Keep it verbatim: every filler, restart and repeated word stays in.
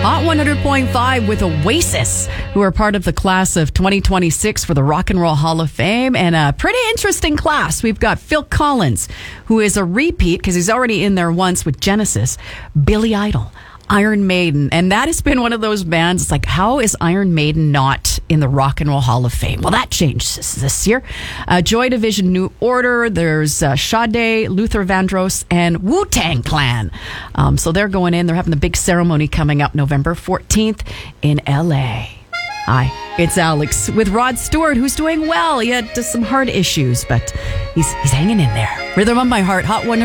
Hot one hundred point five with Oasis, who are part of the class of twenty twenty-six for the Rock and Roll Hall of Fame. And a pretty interesting class. We've got Phil Collins, who is a repeat because he's already in there once with Genesis, Billy Idol, Iron Maiden. And that has been one of those bands. It's like, how is Iron Maiden not in the Rock and Roll Hall of Fame? Well, that changed this, this year. Uh, Joy Division, New Order. There's uh, Sade, Luther Vandross, and Wu-Tang Clan. Um, so they're going in. They're having the big ceremony coming up November fourteenth in L A. Hi, it's Alex with Rod Stewart, who's doing well. He had just some heart issues, but he's he's hanging in there. Rhythm on My Heart, Hot one hundred.